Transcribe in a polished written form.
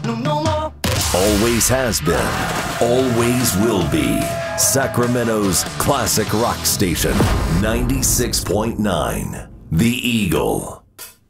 no more. Always has been, always will be. Sacramento's classic rock station, 96.9, The Eagle.